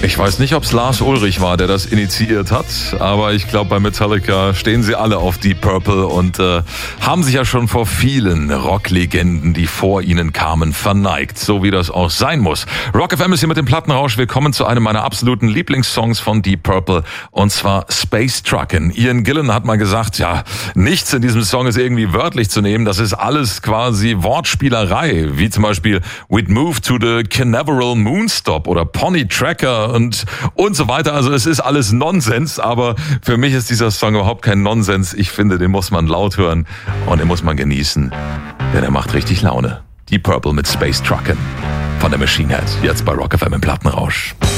Ich weiß nicht, ob es Lars Ulrich war, der das initiiert hat, aber ich glaube, bei Metallica stehen sie alle auf Deep Purple und haben sich ja schon vor vielen Rocklegenden, die vor ihnen kamen, verneigt, so wie das auch sein muss. Rock FM ist hier mit dem Plattenrausch. Wir kommen zu einem meiner absoluten Lieblingssongs von Deep Purple, und zwar Space Truckin'. Ian Gillan hat mal gesagt, ja, nichts in diesem Song ist irgendwie wörtlich zu nehmen, das ist alles quasi Wortspielerei, wie zum Beispiel We'd Move to the Canaveral Moonstop oder Pony Tracker und so weiter. Also es ist alles Nonsens, aber für mich ist dieser Song überhaupt kein Nonsens. Ich finde, den muss man laut hören und den muss man genießen, denn er macht richtig Laune. Deep Purple mit Space Truckin' von der Machine Head, jetzt bei Rock FM im Plattenrausch.